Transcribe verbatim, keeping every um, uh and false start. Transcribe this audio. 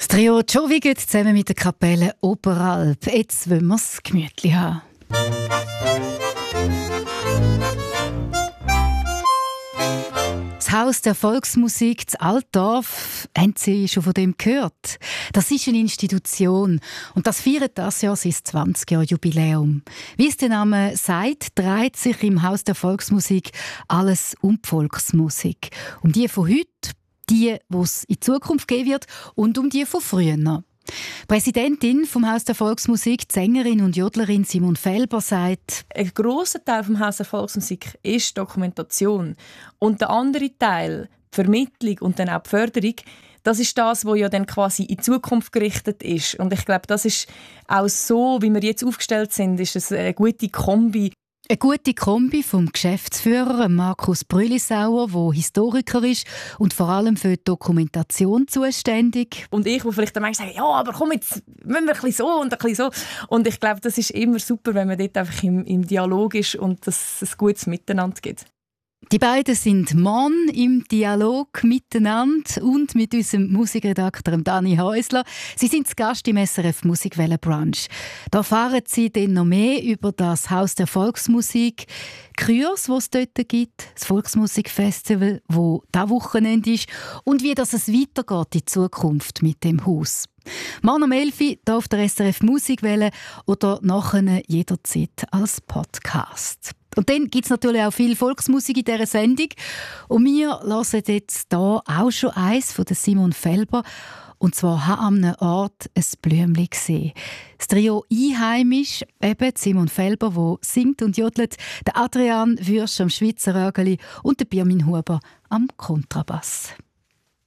Das Trio Joviget zusammen mit der Kapelle Oberalp. Jetzt wollen wir es gemütlich haben. Das Haus der Volksmusik zu Altdorf, haben Sie schon von dem gehört? Das ist eine Institution und das feiert das Jahr sein zwanzig Jahre Jubiläum. Wie es der Name sagt, dreht sich im Haus der Volksmusik alles um die Volksmusik. Um die von heute, die, die es in Zukunft geben wird, und um die von früher. Präsidentin vom Haus der Volksmusik, die Sängerin und Jodlerin Simon Felber sagt: Ein grosser Teil vom Haus der Volksmusik ist Dokumentation. Und der andere Teil, die Vermittlung und dann auch die Förderung, das ist das, was ja dann quasi in die Zukunft gerichtet ist. Und ich glaube, das ist auch so, wie wir jetzt aufgestellt sind, ist es eine gute Kombi. Eine gute Kombi vom Geschäftsführer Markus Brülisauer, der Historiker ist und vor allem für die Dokumentation zuständig. Und ich, wo vielleicht manchmal sagen, ja, aber komm, jetzt müssen wir ein bisschen so und ein bisschen so. Und ich glaube, das ist immer super, wenn man dort einfach im, im Dialog ist und dass es ein gutes Miteinander gibt. Die beiden sind Mann im Dialog miteinander und mit unserem Musikredakteur Dani Häusler. Sie sind zu Gast im S R F Musikwelle Brunch. Da erfahren Sie dann noch mehr über das Haus der Volksmusik, Kurs, das es dort gibt, das Volksmusikfestival, das dieses Wochenende ist, und wie das es weitergeht in Zukunft mit dem Haus. Morgen um elf Uhr hier auf der S R F Musikwelle oder nachher jederzeit als Podcast. Und dann gibt es natürlich auch viel Volksmusik in dieser Sendung. Und wir hören jetzt hier auch schon eins von Simon Felber. Und zwar «Ha an einem Ort ein Blümli gesehen». Das Trio «Einheimisch», eben Simon Felber, der singt und jodelt, der Adrian Würsch am Schweizer Rögeli und der Birmin Huber am Kontrabass.